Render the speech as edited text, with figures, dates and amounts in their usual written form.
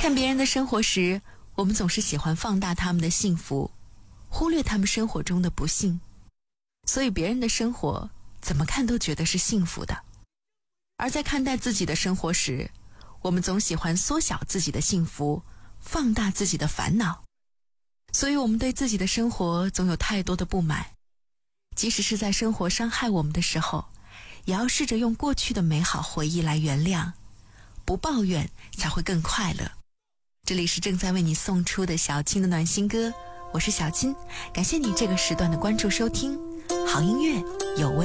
看别人的生活时，我们总是喜欢放大他们的幸福，忽略他们生活中的不幸，所以别人的生活怎么看都觉得是幸福的。而在看待自己的生活时，我们总喜欢缩小自己的幸福，放大自己的烦恼，所以我们对自己的生活总有太多的不满。即使是在生活伤害我们的时候，也要试着用过去的美好回忆来原谅，不抱怨才会更快乐。这里是正在为你送出的小青的暖心歌，我是小青，感谢你这个时段的关注收听，好音乐有温